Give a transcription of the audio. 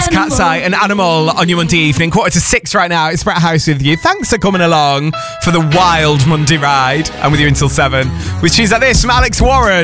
It's Cat's Eye and Animal on your Monday evening, 5:45 right now. It's Brett House with you. Thanks for coming along for the wild Monday ride. I'm with you until 7 with tunes like this from Alex Warren.